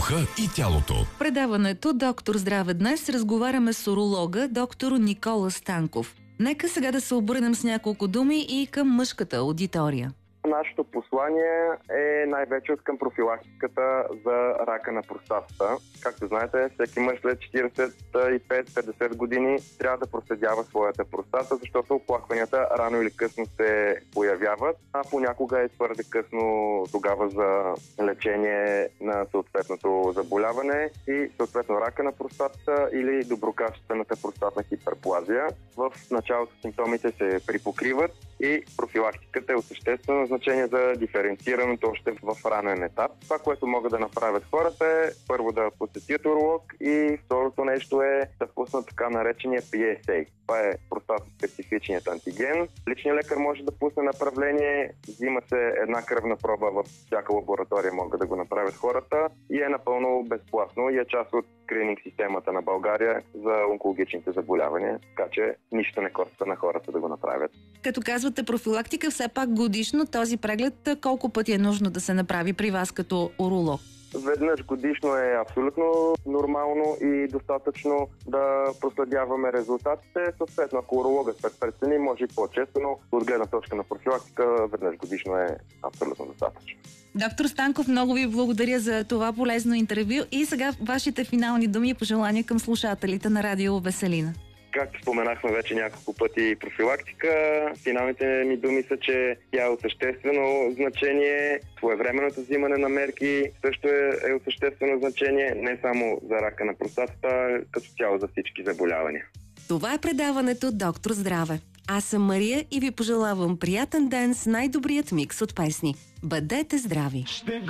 духа и тялото. В предаването Доктор здраве днес разговаряме с уролога доктор Никола Станков. Нека сега да се обърнем с няколко думи и към мъжката аудитория. Нашето послание е най-вече към профилактиката за рака на простатата. Както знаете, всеки мъж след 45-50 години трябва да проследява своята простата, защото оплакванията рано или късно се появяват, а понякога е твърде късно тогава за лечение на съответното заболяване и съответно рака на простатата или доброкачествената простатна хиперплазия. В началото симптомите се припокриват и профилактиката е от съществено значение за диференцирането още в ранен етап. Това, което могат да направят хората е първо да посетят уролог и второто нещо е да пуснат така наречения PSA. Това е простатоспецифичният антиген. Личният лекар може да пусне направление, взима се една кръвна проба в всяка лаборатория, могат да го направят хората и е напълно безплатно и е част от скрининг системата на България за онкологичните заболявания, така че нищо не коства на хората да го направят. Като казвате профилактика, все пак годишно този преглед колко пъти е нужно да се направи при вас като уролог? Веднъж годишно е абсолютно нормално и достатъчно да проследяваме резултатите. Съответно, ако урологът се прецени, може и по-често, но от гледна точка на профилактика веднъж годишно е абсолютно достатъчно. Доктор Станков, много ви благодаря за това полезно интервю и сега вашите финални думи и пожелания към слушателите на Радио Веселина. Както споменахме вече няколко пъти профилактика, финалните ми думи са, че тя е от съществено значение. Своевременното взимане на мерки също е от съществено значение, не само за рака на простатата, като цяло за всички заболявания. Това е предаването Доктор здраве. Аз съм Мария и ви пожелавам приятен ден с най-добрият микс от песни. Бъдете здрави!